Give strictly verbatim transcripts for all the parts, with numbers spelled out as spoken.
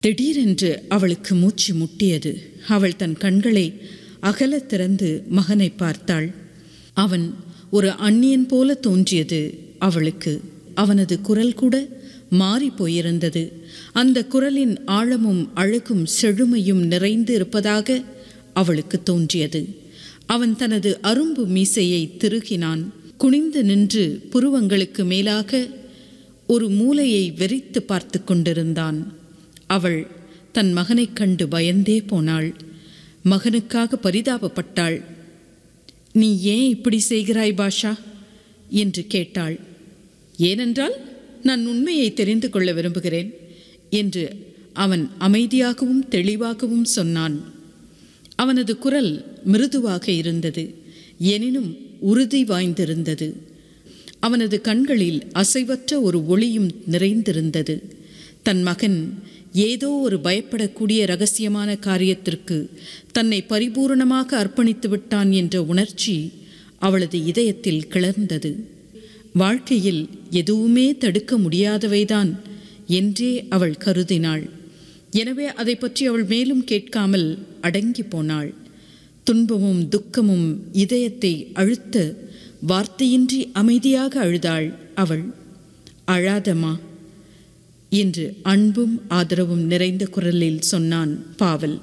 திடீரென்று அவளுக்கு மூச்சு முட்டியது. அவள் தன் கண்களை அகல திறந்து மகனை பார்த்தாள். அவன் ஒரு அந்நியன் போல தோன்றியது அவளுக்கு. அவனது குரல் கூட மாறி போயிருந்தது. அந்த குரலின் ஆழமும் அழகும் செழுமையும் நிறைந்து இருப்பதாக அவளுக்கு தோன்றியது. அவன் தனது அரும்பு மீசையை திருகினான். குனிந்து நின்று புருவங்களுக்கு மேலாக ஒரு மூலையை வெறித்து பார்த்து கொண்டிருந்தான். அவள் தன் மகனைக் கண்டு பயந்தே போனாள். மகனுக்காக பரிதாபப்பட்டாள். நீ ஏன் இப்படி செய்கிறாய் பாஷா என்று கேட்டாள். ஏனென்றால் நான் உண்மையை தெரிந்து கொள்ள விரும்புகிறேன் என்று அவன் அமைதியாகவும் தெளிவாகவும் சொன்னான். அவனது குரல் மிருதுவாக இருந்தது, எனினும் உறுதி வாய்ந்திருந்தது. அவனது கண்களில் அசைவற்ற ஒரு ஒளியும் நிறைந்திருந்தது. தன் மகன் ஏதோ ஒரு பயப்படக்கூடிய இரகசியமான காரியத்திற்கு தன்னை பரிபூரணமாக அர்ப்பணித்து விட்டான் என்ற உணர்ச்சி அவளது இதயத்தில் கிளர்ந்தது. வாழ்க்கையில் எதுவுமே தடுக்க முடியாதவைதான் என்றே அவள் கருதினாள். எனவே அதை பற்றி அவள் மேலும் கேட்காமல் அடங்கி போனாள். துன்பமும் துக்கமும் இதயத்தை அழுத்த வார்த்தையின்றி அமைதியாக அழுதாள் அவள். அழாதம்மா என்று அன்பும் ஆதரவும் நிறைந்த குரலில் சொன்னான் பாவல்.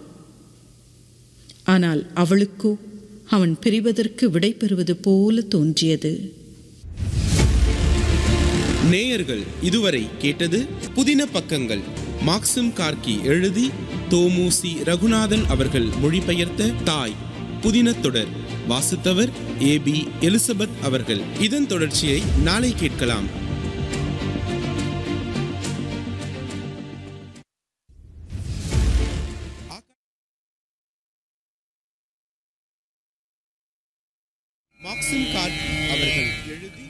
ஆனால் அவளுக்கோ அவன் பிரிவதற்கு விடை பெறுவது போல தோன்றியது. நேயர்கள் இதுவரை கேட்டது புதின பக்கங்கள். மாக்சிம் கார்கி எழுதி தோமுசி ரகுநாதன் அவர்கள் மொழிபெயர்த்த தாய் புதின தொடர். வாசித்தவர் ஏ பி எலிசபெத் அவர்கள். இதன் தொடர்ச்சியை நாளை கேட்கலாம். மாக்சிம் கார்கி அவர்கள் எழுதி